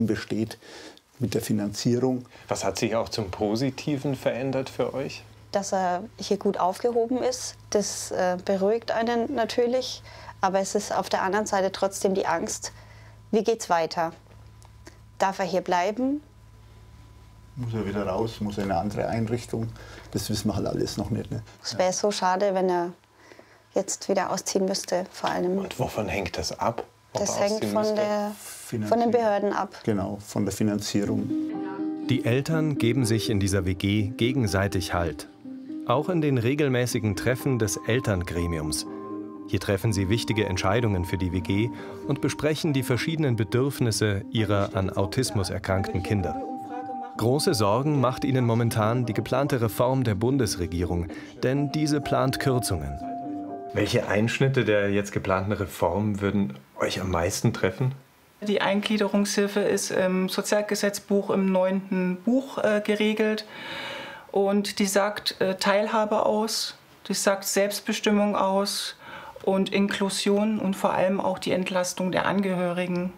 besteht mit der Finanzierung. Was hat sich auch zum Positiven verändert für euch? Dass er hier gut aufgehoben ist, das beruhigt einen natürlich. Aber es ist auf der anderen Seite trotzdem die Angst, wie geht's weiter? Darf er hier bleiben? Muss er wieder raus, muss er in eine andere Einrichtung? Das wissen wir halt alles noch nicht. Ne? Es wäre so schade, wenn er jetzt wieder ausziehen müsste, vor allem. Und wovon hängt das ab? Das hängt von den Behörden ab. Genau, von der Finanzierung. Die Eltern geben sich in dieser WG gegenseitig Halt. Auch in den regelmäßigen Treffen des Elterngremiums. Hier treffen sie wichtige Entscheidungen für die WG und besprechen die verschiedenen Bedürfnisse ihrer an Autismus erkrankten Kinder. Große Sorgen macht ihnen momentan die geplante Reform der Bundesregierung, denn diese plant Kürzungen. Welche Einschnitte der jetzt geplanten Reform würden euch am meisten treffen? Die Eingliederungshilfe ist im Sozialgesetzbuch im 9. Buch geregelt. Und die sagt Teilhabe aus, die sagt Selbstbestimmung aus und Inklusion und vor allem auch die Entlastung der Angehörigen.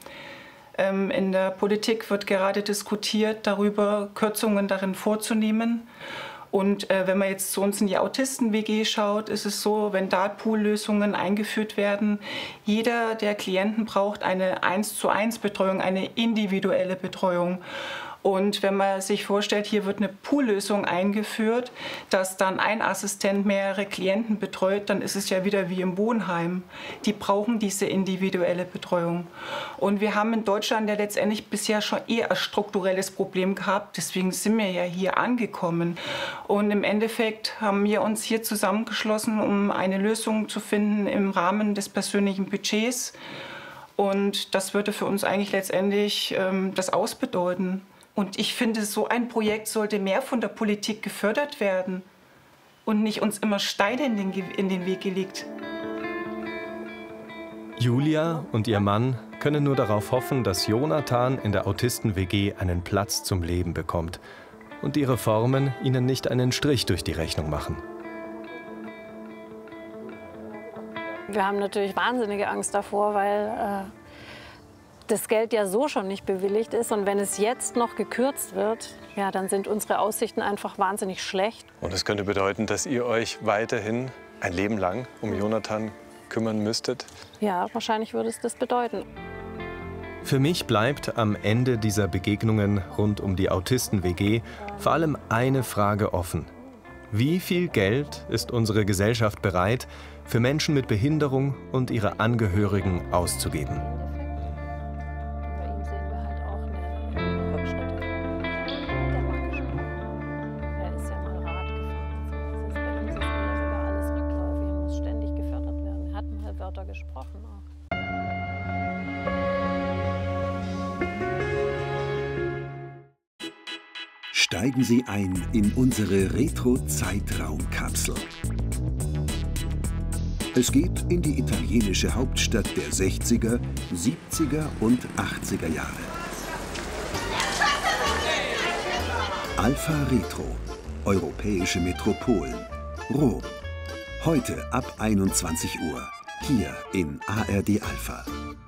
In der Politik wird gerade diskutiert darüber, Kürzungen darin vorzunehmen. Und wenn man jetzt zu uns in die Autisten-WG schaut, ist es so, wenn Dartpool-Lösungen eingeführt werden, jeder der Klienten braucht eine 1:1 Betreuung, eine individuelle Betreuung. Und wenn man sich vorstellt, hier wird eine Poollösung eingeführt, dass dann ein Assistent mehrere Klienten betreut, dann ist es ja wieder wie im Wohnheim. Die brauchen diese individuelle Betreuung. Und wir haben in Deutschland ja letztendlich bisher schon eher ein strukturelles Problem gehabt. Deswegen sind wir ja hier angekommen. Und im Endeffekt haben wir uns hier zusammengeschlossen, um eine Lösung zu finden im Rahmen des persönlichen Budgets. Und das würde für uns eigentlich letztendlich das ausbedeuten. Und ich finde, so ein Projekt sollte mehr von der Politik gefördert werden und nicht uns immer Steine in den Weg gelegt. Julia und ihr Mann können nur darauf hoffen, dass Jonathan in der Autisten-WG einen Platz zum Leben bekommt und die Reformen ihnen nicht einen Strich durch die Rechnung machen. Wir haben natürlich wahnsinnige Angst davor, weil das Geld ja so schon nicht bewilligt ist. Und wenn es jetzt noch gekürzt wird, ja, dann sind unsere Aussichten einfach wahnsinnig schlecht. Und das könnte bedeuten, dass ihr euch weiterhin ein Leben lang um Jonathan kümmern müsstet? Ja, wahrscheinlich würde es das bedeuten. Für mich bleibt am Ende dieser Begegnungen rund um die Autisten-WG vor allem eine Frage offen. Wie viel Geld ist unsere Gesellschaft bereit, für Menschen mit Behinderung und ihre Angehörigen auszugeben? Gesprochen auch. Steigen Sie ein in unsere Retro-Zeitraumkapsel. Es geht in die italienische Hauptstadt der 60er, 70er und 80er Jahre. Alpha Retro, europäische Metropolen, Rom. Heute ab 21 Uhr. Hier in ARD Alpha.